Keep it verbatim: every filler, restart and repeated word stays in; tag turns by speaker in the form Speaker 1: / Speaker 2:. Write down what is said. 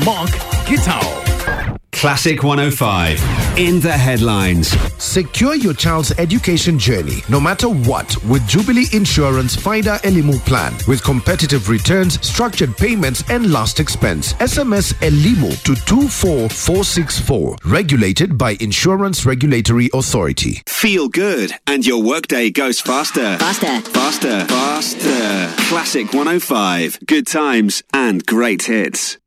Speaker 1: Mark Gitao.
Speaker 2: Classic one oh five. In the headlines.
Speaker 3: Secure your child's education journey, no matter what, with Jubilee Insurance FIDA Elimu plan. With competitive returns, structured payments, and last expense. S M S Elimu to two four four six four. Regulated by Insurance Regulatory Authority.
Speaker 2: Feel good, and your workday goes faster.
Speaker 4: Faster.
Speaker 2: Faster. Faster. Classic one oh five. Good times and great hits.